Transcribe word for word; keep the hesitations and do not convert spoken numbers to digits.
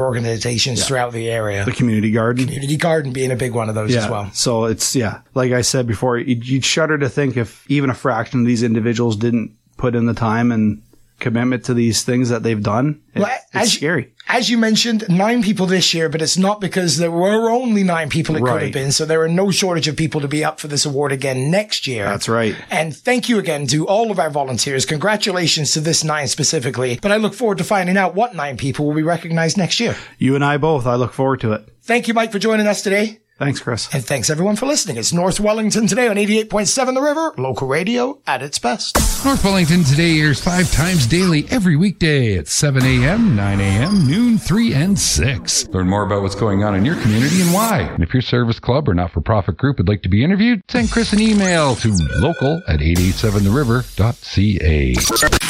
organizations yeah. throughout the area. The community garden. Community garden being a big one of those yeah. as well. So it's, yeah, like I said before, you'd, you'd shudder to think if even a fraction of these individuals didn't put in the time and commitment to these things that they've done. It, well, it's as, scary. As you mentioned, nine people this year, but it's not because there were only nine people it right. could have been. So there are no shortage of people to be up for this award again next year. That's right. And thank you again to all of our volunteers. Congratulations to this nine specifically. But I look forward to finding out what nine people will be recognized next year. You and I both. I look forward to it. Thank you, Mike, for joining us today. Thanks, Chris. And thanks, everyone, for listening. It's North Wellington Today on eighty-eight point seven The River, local radio at its best. North Wellington Today airs five times daily every weekday at seven a.m., nine a.m., noon, three, and six. Learn more about what's going on in your community and why. And if your service club or not-for-profit group would like to be interviewed, send Chris an email to local at eight eight seven the river dot c a.